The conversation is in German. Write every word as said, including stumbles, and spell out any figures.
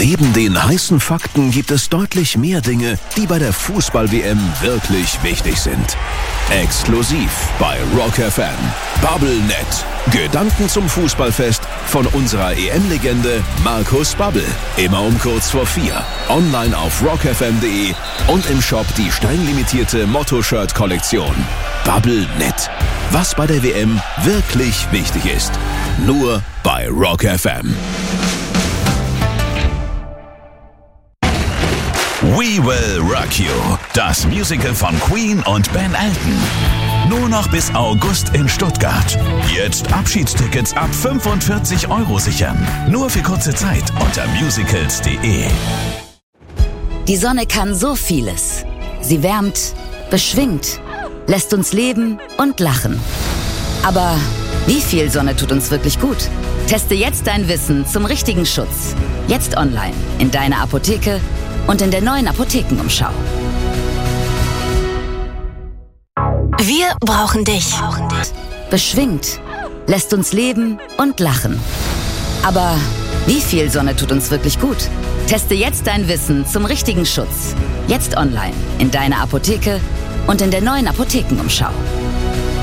Neben den heißen Fakten gibt es deutlich mehr Dinge, die bei der Fußball-W M wirklich wichtig sind. Exklusiv bei Rock F M. Bubblenet. Gedanken zum Fußballfest von unserer E M-Legende Markus Babbel. Immer um kurz vor vier. Online auf rock f m punkt d e und im Shop die streng Motto-Shirt-Kollektion. Bubblenet. Was bei der W M wirklich wichtig ist. Nur bei Rock F M. We Will Rock You, das Musical von Queen und Ben Elton. Nur noch bis August in Stuttgart. Jetzt Abschiedstickets ab fünfundvierzig Euro sichern. Nur für kurze Zeit unter musicals punkt de. Die Sonne kann so vieles. Sie wärmt, beschwingt, lässt uns leben und lachen. Aber wie viel Sonne tut uns wirklich gut? Teste jetzt dein Wissen zum richtigen Schutz. Jetzt online, in deiner Apotheke und in der neuen Apothekenumschau. Wir brauchen dich. Beschwingt, lässt uns leben und lachen. Aber wie viel Sonne tut uns wirklich gut? Teste jetzt dein Wissen zum richtigen Schutz. Jetzt online, in deiner Apotheke und in der neuen Apothekenumschau.